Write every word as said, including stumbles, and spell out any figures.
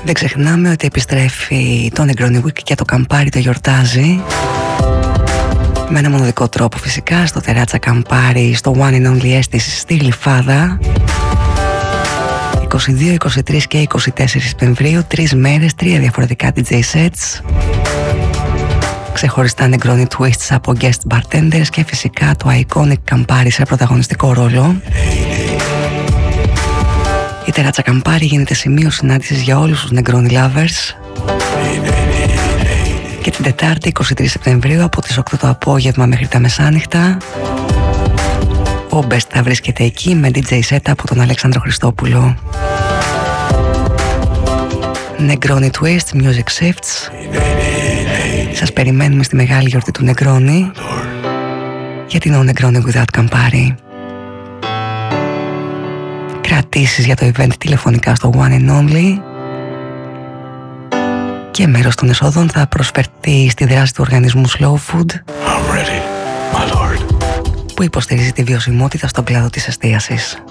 Δεν ξεχνάμε ότι επιστρέφει το Negroni Week και το Campari το γιορτάζει με ένα μοναδικό τρόπο φυσικά, στο Terrazza Campari, στο One and Only αίσθηση στη Γλυφάδα. είκοσι δύο, είκοσι τρία και είκοσι τέσσερα Σεπτεμβρίου, τρεις μέρες, τρία διαφορετικά ντι τζέι sets, ξεχωριστά Negroni Twists από guest bartenders και φυσικά το iconic Campari σε πρωταγωνιστικό ρόλο. Η Terrazza Campari γίνεται σημείο συνάντησης για όλους τους Negroni lovers. Και την Τετάρτη είκοσι τρεις Σεπτεμβρίου από τις οκτώ το απόγευμα μέχρι τα μεσάνυχτα ο Best θα βρίσκεται εκεί με ντι τζέι set από τον Αλέξανδρο Χριστόπουλο. Negroni Twist, Music Shifts. Σας περιμένουμε στη μεγάλη γιορτή του Negroni, γιατί no Negroni without Campari. Κρατήσεις για το event τηλεφωνικά στο One and Only και μέρος των εσόδων θα προσφερθεί στη δράση του οργανισμού Slow Food, I'm ready, my lord. που υποστηρίζει τη βιωσιμότητα στον κλάδο της εστίασης.